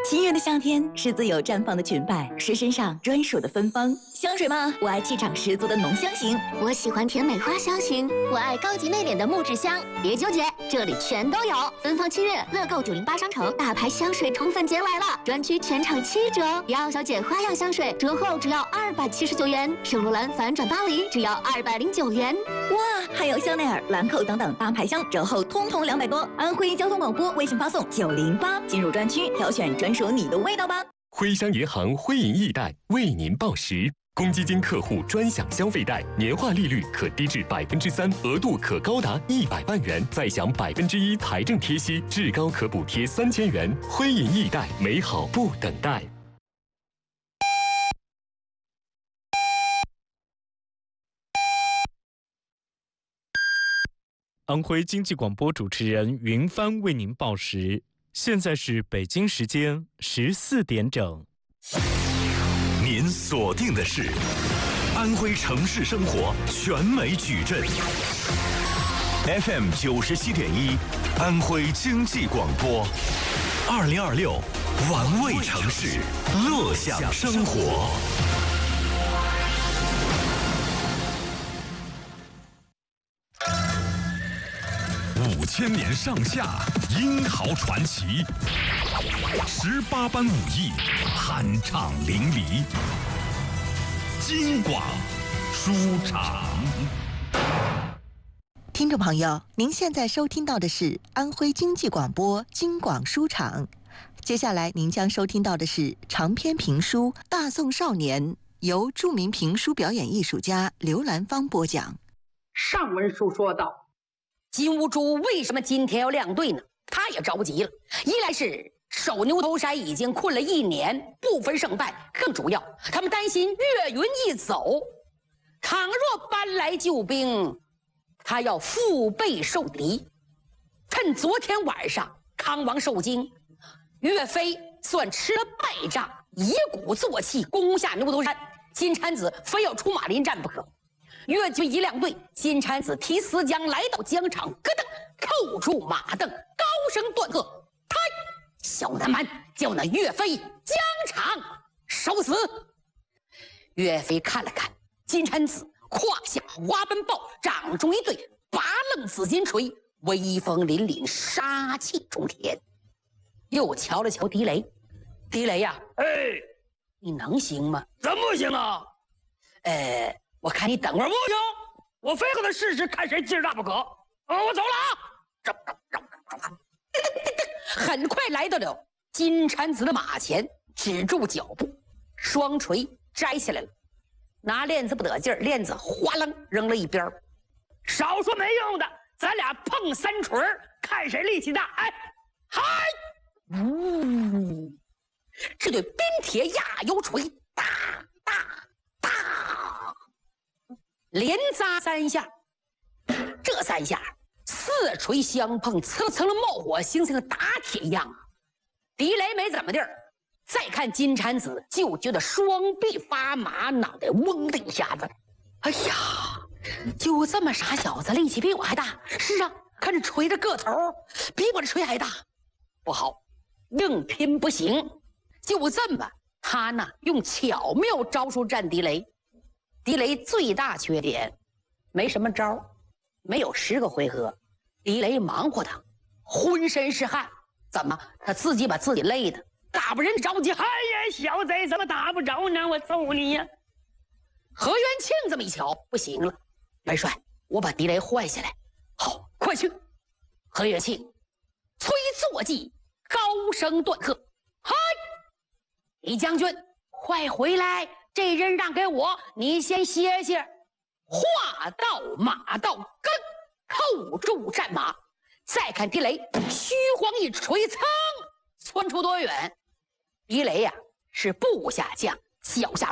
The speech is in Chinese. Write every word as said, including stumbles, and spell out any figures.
七月的夏天是自由绽放的裙摆，是身上专属的芬芳。香水吗？我爱气场十足的浓香型， 我喜欢甜美花香型，我爱高级内敛的木质香。别纠结，这里全都有。芬芳七月，乐购九零八商城大牌香水宠粉节来了，专区全场七折。姚小姐花样香水折后只要二百七十九元，圣罗兰反转巴黎只要二百零九元。 哇，还有香奈儿、兰蔻等等大牌香折后通通两百多。安徽交通广播微信发送九零八，进入专区挑选专属你的味道吧。 徽商银行徽银易贷为您报时。公积金客户专享消费贷，年化利率可低至百分之三，额度可高达一百万元，再享百分之一财政贴息，至高可补贴三千元。徽银易贷，美好不等待。 安徽经济广播主持人云帆为您报时，现在是北京时间十四点整。 您锁定的是安徽城市生活全美矩阵 F M 九十七点一，安徽经济广播，二零二六玩味城市，乐享生活。五千年上下，英豪传奇；十八般武艺，酣畅淋漓。京广书场， 听众朋友，您现在收听到的是安徽经济广播京广书场。接下来您将收听到的是长篇评书《大宋少年》，由著名评书表演艺术家刘兰芳播讲。 上文书说到，金兀术为什么今天要亮队呢？他也着急了，一来是守牛头山已经困了一年，不分胜败，更主要他们担心岳云一走，倘若搬来救兵，他要腹背受敌。趁昨天晚上康王受惊，岳飞算吃了败仗，一鼓作气攻下牛头山，金蝉子非要出马临战不可。岳军一亮队，金蝉子提丝将来到疆场，咯噔扣住马镫，高声断喝：“太！小南蛮，叫那岳飞疆场受死！”岳飞看了看金蝉子，胯下花奔豹，掌中一对拔楞紫金锤，威风凛凛，杀气冲天。又瞧了瞧狄雷，狄雷呀、啊， 哎， 你能行吗？ 怎么不行啊？ 呃。我看你等会儿不行，我非和他试试，看谁劲儿大不可。啊，我走了啊！ 很快来到了金蝉子的马前，止住脚步，双锤摘下来了，拿链子不得劲儿，链子哗楞扔了一边。 少说没用的，咱俩碰三锤，看谁力气大。哎，嗨， 呜，这对冰铁压油锤，哒哒哒。连扎三下，这三下四锤相碰，蹭蹭的冒火星，像个打铁一样啊！狄雷没怎么地儿，再看金蝉子，就觉得双臂发麻，脑袋嗡的一下子。哎呀，就这么傻小子，力气比我还大。是啊，看这锤的个头，比我这锤还大。不好，硬拼不行。就这么，他呢用巧妙招数战狄雷。狄雷最大缺点，没什么招，没有十个回合，狄雷忙活他，浑身是汗，怎么他自己把自己累的打不人着急。 哎呀，小贼怎么打不着呢？我揍你呀！ 何元庆这么一瞧，不行了，元帅，我把狄雷换下来。好，快去！何元庆催坐骑，高声断喝：“嗨，李将军，快回来！这人让给我，你先歇歇。”话到马到，跟扣住战马。再看狄雷，虚晃一锤，噌，窜出多远？狄雷呀、啊，是部下将，脚下